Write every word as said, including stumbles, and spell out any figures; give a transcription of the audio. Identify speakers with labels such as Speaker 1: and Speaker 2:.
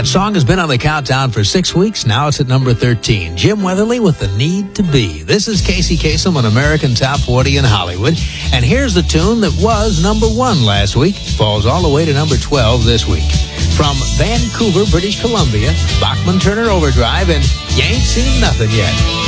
Speaker 1: That song has been on the countdown for six weeks. Now it's at number thirteen. Jim Weatherly with The Need to Be. This is Casey Kasem on American Top forty in Hollywood. And here's the tune that was number one last week. Falls all the way to number twelve this week. From Vancouver, British Columbia, Bachman Turner Overdrive and You Ain't Seen Nothing Yet.